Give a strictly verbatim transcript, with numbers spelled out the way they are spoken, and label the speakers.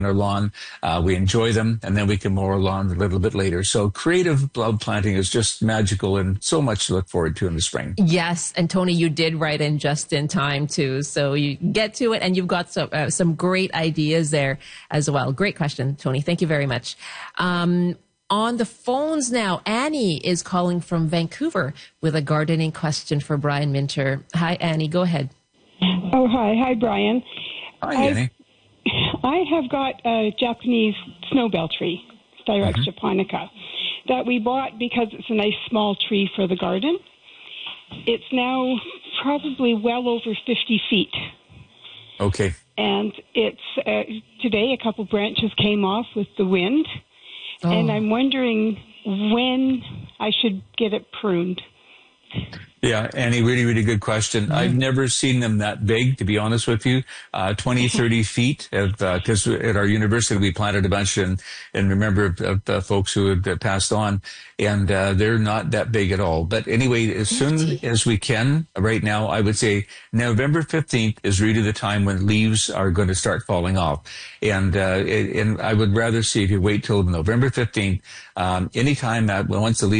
Speaker 1: our lawn. Uh, we enjoy them, and then we can mow our lawn a little bit later. So creative bulb planting is just magical and so much to look forward to in the spring.
Speaker 2: Yes, and Tony, you did write in just in time too, so you get to it, and you've got some uh, some great ideas there as well. Great question, Tony. Thank you very much. Um, on the phones now, Annie is calling from Vancouver with a gardening question for Brian Minter. Hi, Annie. Go ahead.
Speaker 3: Oh, hi. Hi, Brian.
Speaker 1: Hi,
Speaker 3: I've,
Speaker 1: Annie.
Speaker 3: I have got a Japanese snowbell tree, Styrax
Speaker 1: Mm-hmm.
Speaker 3: japonica, that we bought because it's a nice small tree for the garden. It's now probably well over fifty feet.
Speaker 1: Okay.
Speaker 3: And it's uh, today a couple branches came off with the wind,
Speaker 2: Oh.
Speaker 3: and I'm wondering when I should get it pruned.
Speaker 1: Yeah, Annie, really, really good question. Mm-hmm. I've never seen them that big, to be honest with you, uh, twenty, thirty feet. Because uh, at our university, we planted a bunch and, and remember of uh, folks who had uh, passed on, and uh, they're not that big at all. But anyway, as soon as we can, right now, I would say November fifteenth is really the time when leaves are going to start falling off. And, uh, and I would rather see if you wait till November fifteenth, um, anytime that, once the leaves